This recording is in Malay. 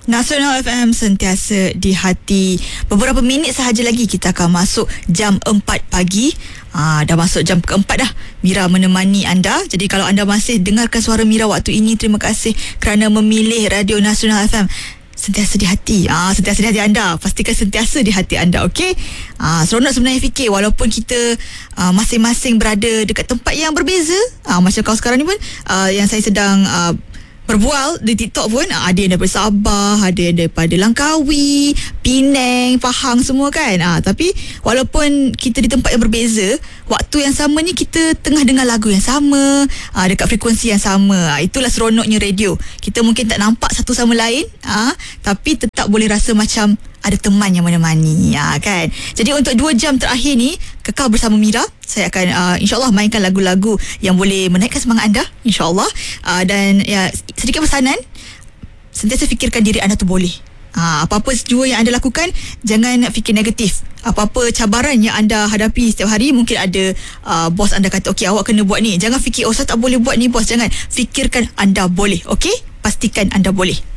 Nasional FM sentiasa di hati. Beberapa minit sahaja lagi kita akan masuk jam 4 pagi. Dah masuk jam keempat dah. Mira menemani anda. Jadi kalau anda masih dengarkan suara Mira waktu ini, terima kasih kerana memilih Radio Nasional FM. Sentiasa di hati. Sentiasa di hati anda. Pastikan sentiasa di hati anda, okey? Seronok sebenarnya fikir walaupun kita masing-masing berada dekat tempat yang berbeza. Macam kau sekarang ni pun yang saya sedang berbual di TikTok pun ada yang daripada Sabah, ada yang daripada Langkawi, Penang, Pahang semua kan. Tapi walaupun kita di tempat yang berbeza, waktu yang sama ni kita tengah dengar lagu yang sama, dekat frekuensi yang sama. Itulah seronoknya radio. Kita mungkin tak nampak satu sama lain, tapi tetap boleh rasa macam ada teman yang menemani, kan. Jadi untuk 2 jam terakhir ni kekal bersama Mira. Saya akan insyaAllah mainkan lagu-lagu yang boleh menaikkan semangat anda, insyaAllah. Dan ya, sedikit pesanan, sentiasa fikirkan diri anda tu boleh. Apa-apa jua yang anda lakukan, jangan fikir negatif. Apa-apa cabaran yang anda hadapi setiap hari, mungkin ada bos anda kata, okey awak kena buat ni. Jangan fikir, saya tak boleh buat ni bos. Jangan, fikirkan anda boleh, okey? Pastikan anda boleh.